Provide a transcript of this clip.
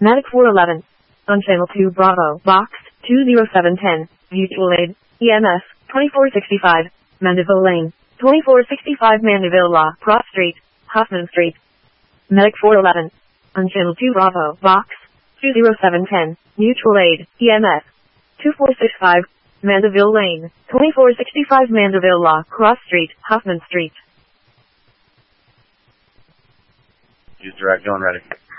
Medic 411. On channel 2 Bravo, box 20710, mutual aid, EMS, 2465, Mandeville Lane, 2465 Mandeville Law, Cross Street, Huffman Street. Medic 411. On channel 2 Bravo, box 20710, mutual aid, EMS, 2465, Mandeville Lane, 2465 Mandeville Law, Cross Street, Huffman Street. Use direct, going ready.